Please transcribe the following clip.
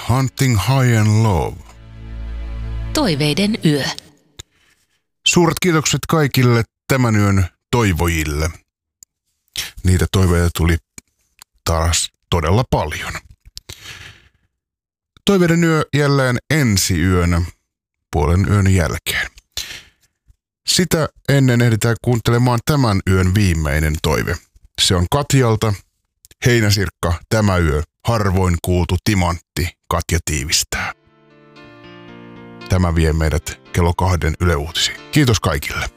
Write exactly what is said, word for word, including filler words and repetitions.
Hunting High and Low. Toiveiden yö. Suuret kiitokset kaikille tämän yön toivojille. Niitä toiveita tuli taas todella paljon. Toiveiden yö jälleen ensi yönä puolen yön jälkeen. Sitä ennen ehditään kuuntelemaan tämän yön viimeinen toive. Se on Katjalta. Heinäsirkka, tämä yö, harvoin kuultu timantti, Katja tiivistää. Tämä vie meidät kello kahden Yle Uutisiin. Kiitos kaikille.